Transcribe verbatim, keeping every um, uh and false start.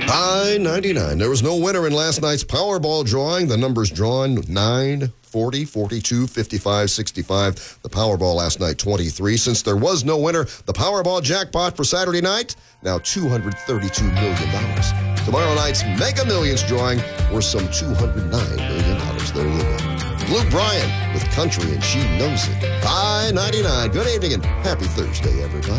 I ninety-nine. There was no winner in last night's Powerball drawing. The numbers drawn, nine, forty, forty-two, fifty-five, sixty-five. The Powerball last night, twenty-three. Since there was no winner, the Powerball jackpot for Saturday night, now two hundred thirty-two million dollars. Tomorrow night's Mega Millions drawing worth some two hundred nine million dollars. There you go. Luke Bryan with Country and She Knows It. I ninety-nine. Good evening and happy Thursday, everybody.